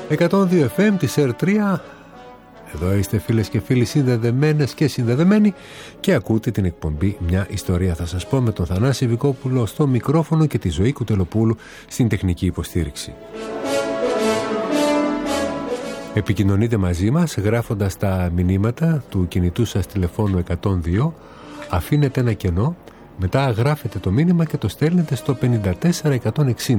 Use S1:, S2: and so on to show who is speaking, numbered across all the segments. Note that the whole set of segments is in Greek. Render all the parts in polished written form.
S1: 102 FM της R3. Εδώ είστε φίλες και φίλοι συνδεδεμένες και συνδεδεμένοι και ακούτε την εκπομπή «Μια ιστορία θα σας πω» με τον Θανάση Βικόπουλο στο μικρόφωνο και τη Ζωή Κουτελοπούλου στην τεχνική υποστήριξη. Επικοινωνείτε μαζί μας γράφοντας τα μηνύματα του κινητού σας τηλεφώνου 102, αφήνετε ένα κενό, μετά γράφετε το μήνυμα και το στέλνετε στο 54160.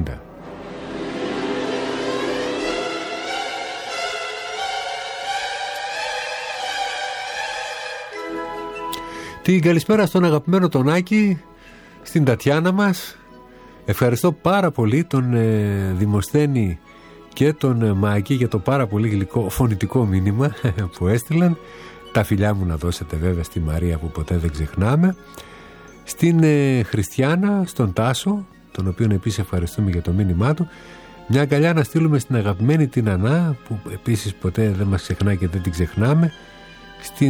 S1: Την καλησπέρα στον αγαπημένο τον Άκη, στην Τατιάνα μας. Ευχαριστώ πάρα πολύ τον Δημοσθένη και τον Μάκη για το πάρα πολύ γλυκό φωνητικό μήνυμα που έστειλαν. Τα φιλιά μου να δώσετε βέβαια στη Μαρία που ποτέ δεν ξεχνάμε. Στην Χριστιάνα, στον Τάσο, τον οποίον επίσης ευχαριστούμε για το μήνυμά του. Μια αγκαλιά να στείλουμε στην αγαπημένη την Ανά που επίσης ποτέ δεν μας ξεχνά και δεν την ξεχνάμε. Στην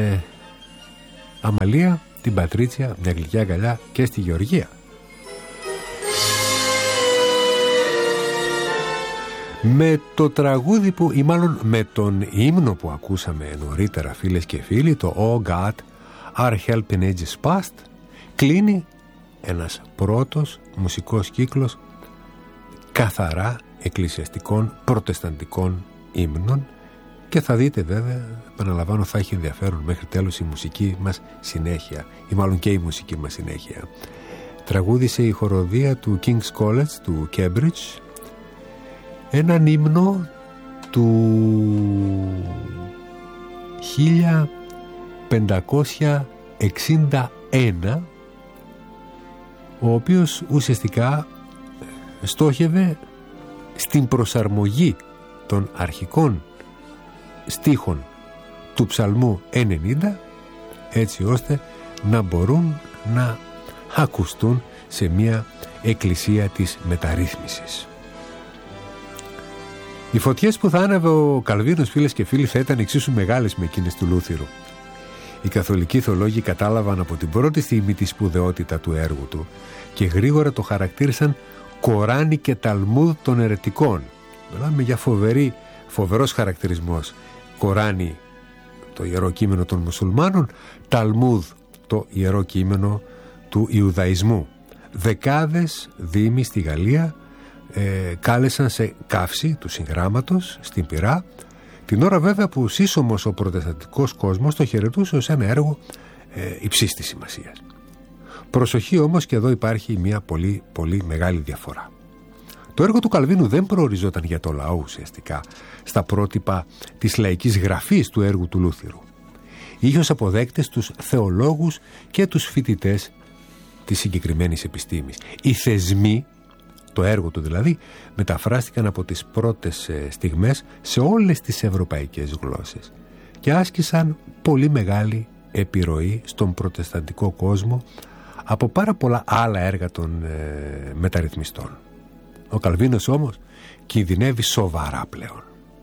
S1: Αμαλία, την Πατρίτσια, μια γλυκιά αγκαλιά και στη Γεωργία. Με το τραγούδι που, ή μάλλον με τον ύμνο που ακούσαμε νωρίτερα φίλες και φίλοι, το Oh God, Our Help in Ages Past, κλείνει ένας πρώτος μουσικός κύκλος καθαρά εκκλησιαστικών προτεσταντικών ύμνων και θα δείτε βέβαια, επαναλαμβάνω, θα έχει ενδιαφέρον μέχρι τέλος η μουσική μας συνέχεια ή μάλλον και η μουσική μας συνέχεια. Τραγούδισε η χοροδία του King's College του Cambridge έναν ύμνο του 1561, ο οποίος ουσιαστικά στόχευε στην προσαρμογή των αρχικών στίχων του ψαλμού 90 έτσι ώστε να μπορούν να ακουστούν σε μια εκκλησία της μεταρρύθμισης. Οι φωτιές που θα άναβε ο Καλβίνος, φίλες και φίλοι, θα ήταν εξίσου μεγάλες με εκείνες του Λούθυρου. Οι καθολικοί θεολόγοι κατάλαβαν από την πρώτη στιγμή τη σπουδαιότητα του έργου του και γρήγορα το χαρακτήρισαν Κοράνι και Ταλμούδ των αιρετικών. Μιλάμε για φοβερός χαρακτηρισμός. Κοράνι, το ιερό κείμενο των μουσουλμάνων, Ταλμούδ, το ιερό κείμενο του Ιουδαϊσμού. Δεκάδες δήμοι στη Γαλλία κάλεσαν σε καύση του συγγράμματος στην Πειρά, την ώρα βέβαια που σύσσωμος ο προτεσταντικός κόσμος το χαιρετούσε ως ένα έργο υψής της σημασίας. Προσοχή όμως, και εδώ υπάρχει μια πολύ πολύ μεγάλη διαφορά. Το έργο του Καλβίνου δεν προοριζόταν για το λαό ουσιαστικά στα πρότυπα της λαϊκής γραφής του έργου του Λούθυρου. Είχε ως αποδέκτες τους θεολόγους και τους φοιτητές της συγκεκριμένης επιστήμης. Οι θεσμοί, το έργο του δηλαδή, μεταφράστηκαν από τις πρώτες στιγμές σε όλες τις ευρωπαϊκές γλώσσες και άσκησαν πολύ μεγάλη επιρροή στον προτεσταντικό κόσμο από πάρα πολλά άλλα έργα των μεταρρυθμιστών. Ο Καλβίνος όμως κινδυνεύει σοβαρά πλέον.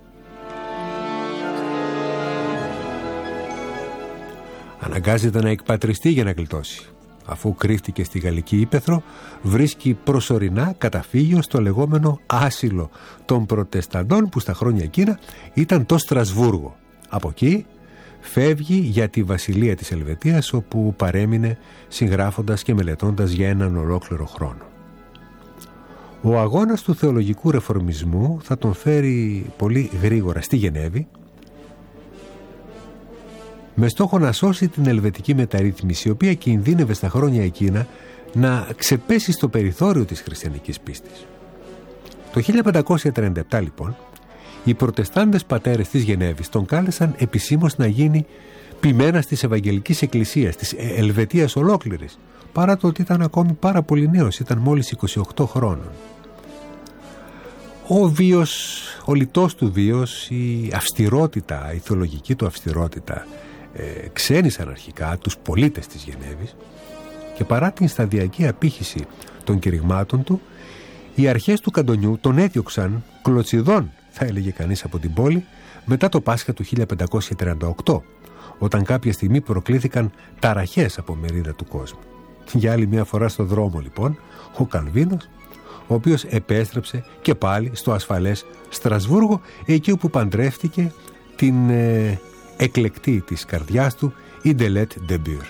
S1: Αναγκάζεται να εκπατριστεί για να γλιτώσει. Αφού κρύφτηκε στη Γαλλική Ύπαιθρο, βρίσκει προσωρινά καταφύγιο στο λεγόμενο άσυλο των προτεσταντών που στα χρόνια εκείνα ήταν το Στρασβούργο. Από εκεί φεύγει για τη βασιλεία της Ελβετίας, όπου παρέμεινε συγγράφοντας και μελετώντας για έναν ολόκληρο χρόνο. Ο αγώνας του θεολογικού ρεφορμισμού θα τον φέρει πολύ γρήγορα στη Γενέβη, με στόχο να σώσει την ελβετική μεταρρύθμιση, η οποία κινδύνευε στα χρόνια εκείνα να ξεπέσει στο περιθώριο της χριστιανικής πίστης. Το 1537 λοιπόν, οι προτεστάντες πατέρες της Γενέβης τον κάλεσαν επισήμως να γίνει ποιμένας της Ευαγγελικής Εκκλησίας, της Ελβετίας ολόκληρης, παρά το ότι ήταν ακόμη πάρα πολύ νέος, ήταν μόλις 28 χρόνων. Ο βίος, ο λιτός του βίος, η αυστηρότητα, η θεολογική του αυστηρότητα ξένησαν αρχικά τους πολίτες της Γενέβης και παρά την σταδιακή απήχηση των κηρυγμάτων του, οι αρχές του καντονιού τον έδιωξαν κλωτσιδών, θα έλεγε κανείς, από την πόλη μετά το Πάσχα του 1538, όταν κάποια στιγμή προκλήθηκαν ταραχές από μερίδα του κόσμου. Για άλλη μια φορά στο δρόμο λοιπόν, ο Καλβίνος, ο οποίος επέστρεψε και πάλι στο ασφαλές Στρασβούργο, εκεί όπου παντρεύτηκε την εκλεκτή της καρδιάς του Ιντελέτ Ντεμπύρ.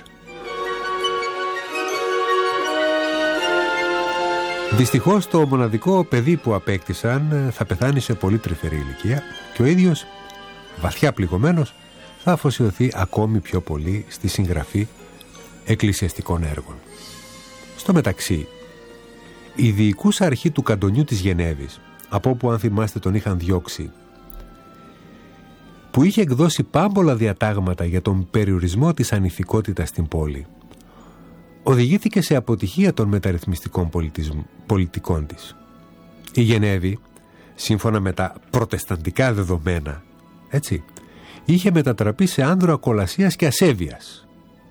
S1: Δυστυχώς το μοναδικό παιδί που απέκτησαν θα πεθάνει σε πολύ τρυφερή ηλικία και ο ίδιος, βαθιά πληγωμένος, θα αφοσιωθεί ακόμη πιο πολύ στη συγγραφή εκκλησιαστικών έργων. Στο μεταξύ, η διοικούσα αρχή του καντονιού της Γενέβης, από όπου αν θυμάστε τον είχαν διώξει, που είχε εκδώσει πάμπολα διατάγματα για τον περιορισμό της ανηθικότητας στην πόλη, οδηγήθηκε σε αποτυχία των μεταρρυθμιστικών πολιτικών της. Η Γενέβη, σύμφωνα με τα προτεσταντικά δεδομένα, έτσι, είχε μετατραπεί σε άνδρο ακολασίας και ασέβειας.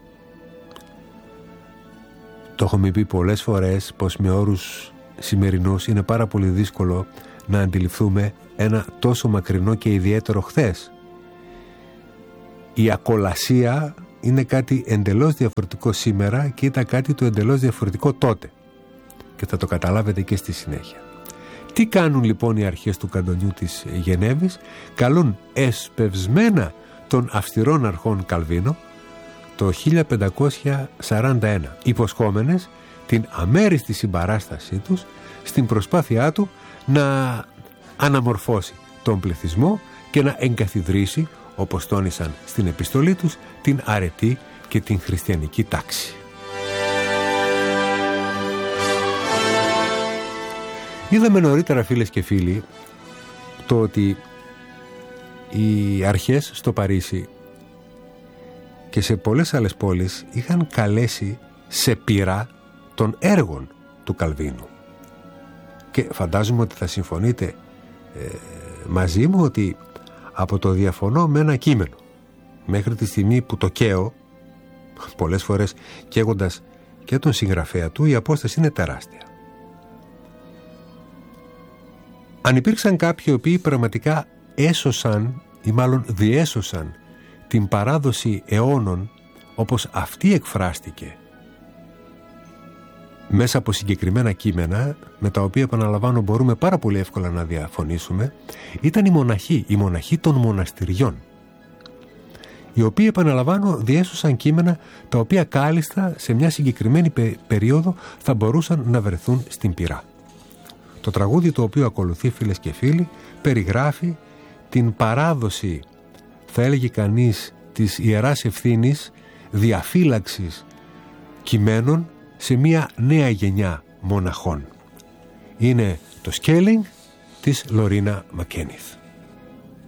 S1: Το έχουμε πει πολλές φορές πως με όρους σημερινούς είναι πάρα πολύ δύσκολο να αντιληφθούμε ένα τόσο μακρινό και ιδιαίτερο χθες. Η ακολασία είναι κάτι εντελώς διαφορετικό σήμερα και ήταν κάτι το εντελώς διαφορετικό τότε. Και θα το καταλάβετε και στη συνέχεια. Τι κάνουν λοιπόν οι αρχές του καντονιού της Γενέβης? Καλούν εσπευσμένα των αυστηρών αρχών Καλβίνο το 1541, υποσχόμενες την αμέριστη συμπαράστασή τους στην προσπάθειά του να αναμορφώσει τον πληθυσμό και να εγκαθιδρύσει, όπως τόνισαν στην επιστολή τους, την αρετή και την χριστιανική τάξη. Είδαμε νωρίτερα, φίλες και φίλοι, το ότι οι αρχές στο Παρίσι και σε πολλές άλλες πόλεις είχαν καλέσει σε πειρά των έργων του Καλβίνου. Και φαντάζομαι ότι θα συμφωνείτε μαζί μου ότι από το διαφωνώ με ένα κείμενο μέχρι τη στιγμή που το καίω, πολλές φορές καίγοντας και τον συγγραφέα του, η απόσταση είναι τεράστια. Αν υπήρξαν κάποιοι οι οποίοι πραγματικά έσωσαν ή μάλλον διέσωσαν την παράδοση αιώνων όπως αυτή εκφράστηκε μέσα από συγκεκριμένα κείμενα, με τα οποία, επαναλαμβάνω, μπορούμε πάρα πολύ εύκολα να διαφωνήσουμε, ήταν οι μοναχοί των μοναστηριών, οι οποίοι, επαναλαμβάνω, διέσωσαν κείμενα τα οποία κάλλιστα σε μια συγκεκριμένη περίοδο θα μπορούσαν να βρεθούν στην πυρά. Το τραγούδι το οποίο ακολουθεί, φίλες και φίλοι, περιγράφει την παράδοση, θα έλεγε κανείς, της ιεράς ευθύνης διαφύλαξης κειμένων σε μια νέα γενιά μοναχών. Είναι το Scaling της Λορίνα Μακένιθ.